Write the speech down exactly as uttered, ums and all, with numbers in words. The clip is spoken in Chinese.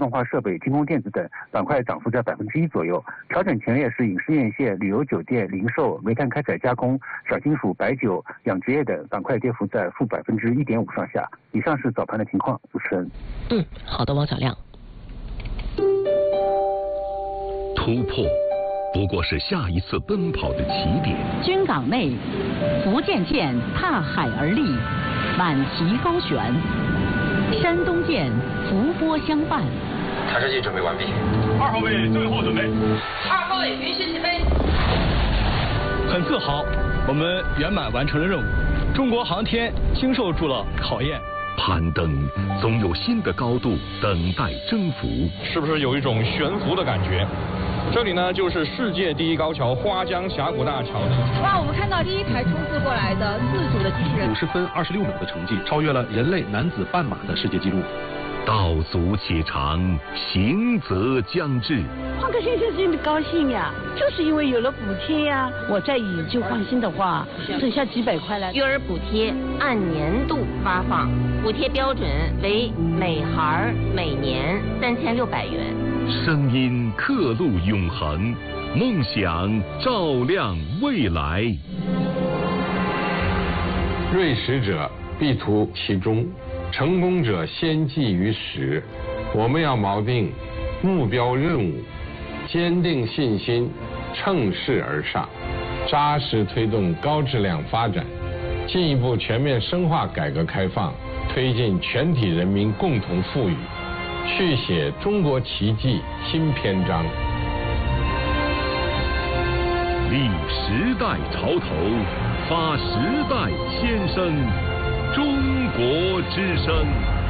动化设备、精工电子等板块涨幅在百分之一左右。调整前列是影视院线、旅游酒店、零售、煤炭开采加工、小金属、白酒、养殖业等板块跌幅在负百分之一点五上下。以上是早盘的情况，主持人。 嗯，好的，王小亮。 突破不过是下一次奔跑的起点。 军港内，福建舰踏海而立，满旗高悬；山东舰伏波相伴。 探视器准备完毕。 二号位最后准备。 二号位允许起飞。 很自豪，我们圆满完成了任务。中国航天经受住了考验。 攀登总有新的高度等待征服。 是不是有一种悬浮的感觉？这里呢，就是世界第一高桥花江峡谷大桥。 哇，我们看到第一台冲刺过来的自主的机器人， 五十分二十六秒的成绩，超越了人类男子半马的世界纪录。 道阻且长，行则将至。 换个先生真的高兴呀，就是因为有了补贴呀。我再以旧换新的话，省下几百块来。 育儿补贴按年度发放，补贴标准为每孩每年三千六百元。 声音刻录永恒，梦想照亮未来。 锐识者必图其中，成功者先记于始。我们要锚定目标任务，坚定信心，乘势而上，扎实推动高质量发展，进一步全面深化改革开放，推进全体人民共同富裕，续写中国奇迹新篇章。 立时代潮头，发时代先声，中国之声。